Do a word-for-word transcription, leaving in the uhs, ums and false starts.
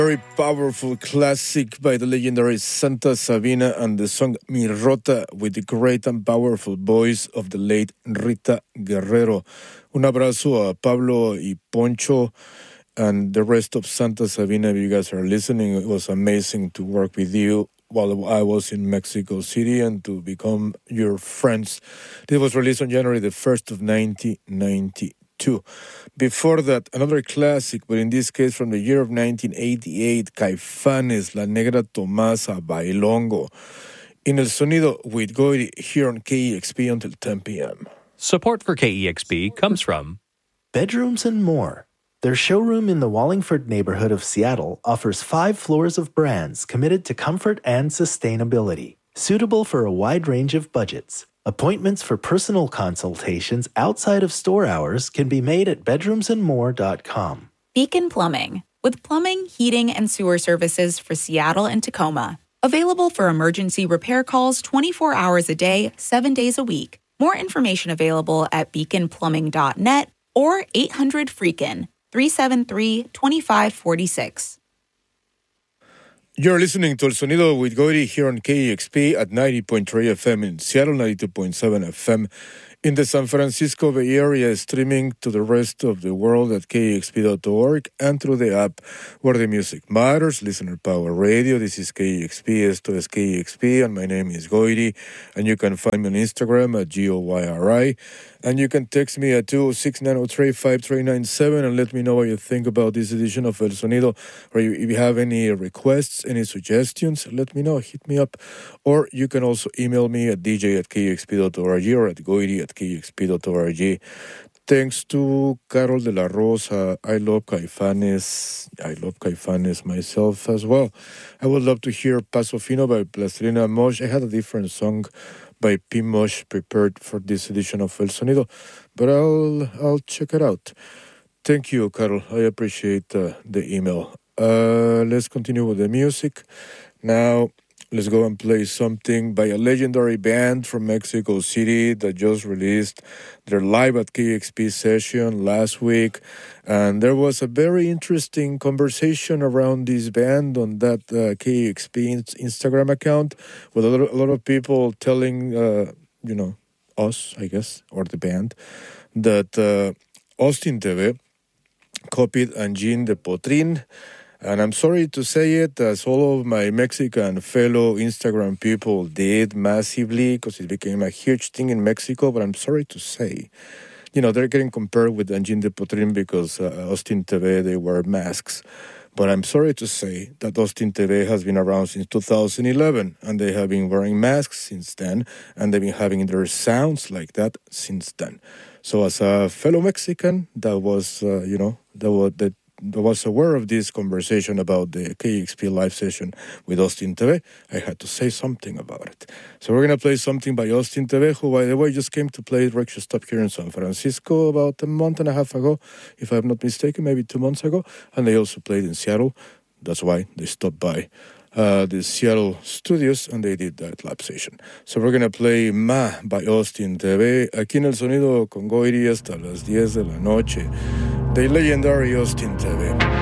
Very powerful classic by the legendary Santa Sabina and the song Mi Rota with the great and powerful voice of the late Rita Guerrero. Un abrazo a Pablo y Poncho and the rest of Santa Sabina. If you guys are listening, it was amazing to work with you while I was in Mexico City and to become your friends. This was released on January the first of nineteen ninety-two. Before that, another classic, but in this case from the year of nineteen eighty-eight, Caifanes, La Negra Tomasa, Bailongo. In El Sonido with Goiri here on K E X P until ten p.m. Support for K E X P comes from Bedrooms and More. Their showroom in the Wallingford neighborhood of Seattle offers five floors of brands committed to comfort and sustainability, suitable for a wide range of budgets. Appointments for personal consultations outside of store hours can be made at bedrooms and more dot com. Beacon Plumbing, with plumbing, heating, and sewer services for Seattle and Tacoma. Available for emergency repair calls twenty-four hours a day, seven days a week. More information available at beacon plumbing dot net or eight hundred freakin, three seven three, two five four six. You're listening to El Sonido with Goiri here on K E X P at ninety point three F M in Seattle, ninety-two point seven F M in the San Francisco Bay Area, streaming to the rest of the world at K E X P dot org and through the app where the music matters, Listener Power Radio. This is K E X P, esto es K E X P, and my name is Goiri, and you can find me on Instagram at G O Y R I. And you can text me at two oh six, nine oh three, five three nine seven and let me know what you think about this edition of El Sonido. Or if you have any requests, any suggestions, let me know. Hit me up. Or you can also email me at d j at k e x p dot org or at goiri at k e x p dot org. Thanks to Carol de la Rosa. I love Caifanes. I love Caifanes myself as well. I would love to hear Paso Fino by Plastilina Mosh. I had a different song by P. Mosh prepared for this edition of El Sonido, but I'll I'll check it out. Thank you, Carol. I appreciate uh, the email. Uh, let's continue with the music. Now, let's go and play something by a legendary band from Mexico City that just released their Live at K X P session last week. And there was a very interesting conversation around this band on that uh, K X P Instagram account with a lot of, a lot of people telling, uh, you know, us, I guess, or the band, that uh, Austin T V copied Engine de Potrin. And I'm sorry to say it, as all of my Mexican fellow Instagram people did massively, because it became a huge thing in Mexico, but I'm sorry to say, you know, they're getting compared with Engine de Potrin because uh, Austin T V, they wear masks. But I'm sorry to say that Austin T V has been around since two thousand eleven, and they have been wearing masks since then, and they've been having their sounds like that since then. So as a fellow Mexican, that was, uh, you know, that was that. I was aware of this conversation about the K X P live session with Austin T V. I had to say something about it. So we're going to play something by Austin T V, who, by the way, just came to play at Rexha Stop here in San Francisco about a month and a half ago, if I'm not mistaken, maybe two months ago. And they also played in Seattle. That's why they stopped by uh, the Seattle studios and they did that live session. So we're going to play Ma by Austin T V, aquí en El Sonido con Goiri hasta las diez de la noche. The legendary Austin T V.